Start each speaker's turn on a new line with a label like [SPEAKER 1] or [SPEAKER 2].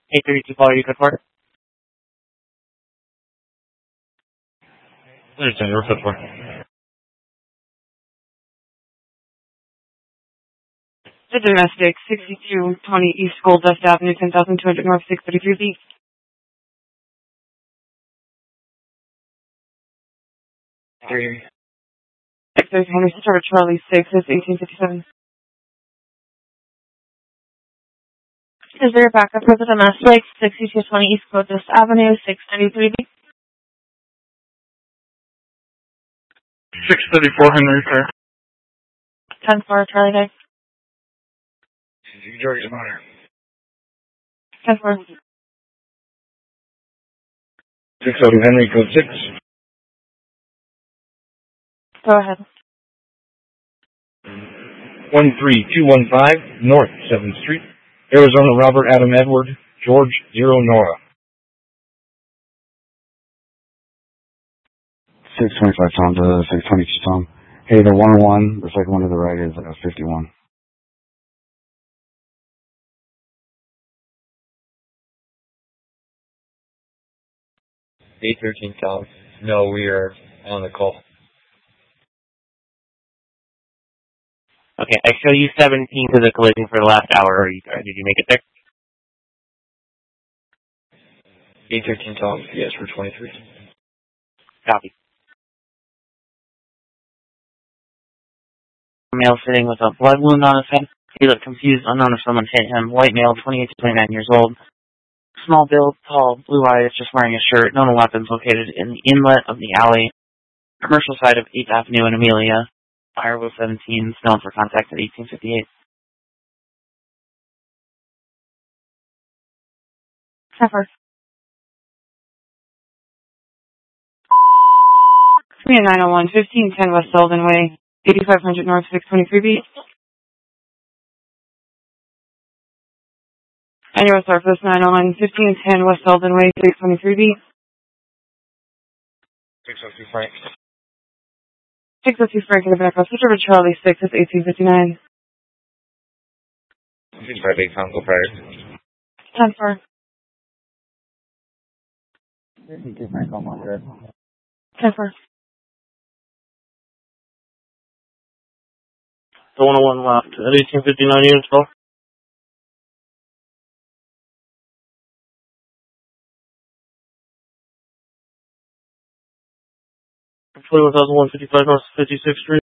[SPEAKER 1] 832 Paul, you could park. Understand, you're set for.
[SPEAKER 2] The domestic, 6220 East Gold Dust Avenue, 10,200 North, 633B. There's Henry Starter Charlie 6, that's 1857.
[SPEAKER 3] Is there a backup for the domestic, 6220 East Gold Dust Avenue, 693B?
[SPEAKER 1] 634 Henry, sir.
[SPEAKER 3] 10-4 Charlie Day.
[SPEAKER 1] Georgia Minor.
[SPEAKER 3] 10-4.
[SPEAKER 1] 602 Henry, code 6.
[SPEAKER 3] Go ahead.
[SPEAKER 1] 13215 North 7th Street, Arizona Robert Adam Edward, George 0 Nora.
[SPEAKER 4] 625 Tom to 622 Tom. Hey, the 101, the second one to the right is 51.
[SPEAKER 5] $813 Tom. No, we are on the call.
[SPEAKER 1] Okay, I show you 17 to the collision for the last hour. Did you make it there?
[SPEAKER 5] 813 Tom. Yes, for 23.
[SPEAKER 1] Copy. Male sitting with a blood wound on his head. He looked confused, unknown if someone hit him. White male, 28 to 29 years old. Small build, tall, blue eyes, just wearing a shirt. No weapons located in the inlet of the alley. Commercial side of 8th Avenue in Amelia. Firewheel 17, known for contact at 1858.
[SPEAKER 3] Trevor.
[SPEAKER 2] 901, 1510 West Sullivan Way, 8500 North, 623B. And your surface 901, 1510 West Sullivan Way, 623B.
[SPEAKER 1] 602 Frank.
[SPEAKER 2] 602 Frank in the back of Switch over Charlie 6, that's 1859.
[SPEAKER 1] 658 Tom, go prior.
[SPEAKER 3] 10-4.
[SPEAKER 4] 52 Frank on my head.
[SPEAKER 3] 10-4.
[SPEAKER 1] The 101 left at 1859 units, call. Employee 1155 North 56th Street.